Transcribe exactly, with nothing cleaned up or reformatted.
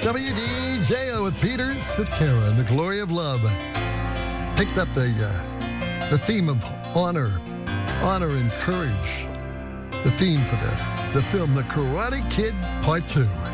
W D J O with Peter Cetera and the Glory of Love. Picked up the uh, the theme of honor, honor and courage. The theme for the, the film The Karate Kid Part two.